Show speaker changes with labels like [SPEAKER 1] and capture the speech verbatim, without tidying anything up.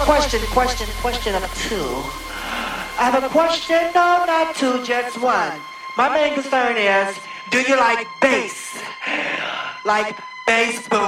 [SPEAKER 1] question, question, question of two. I have a question, no, not two, just one. My main concern is, do you like bass? Like bass boom?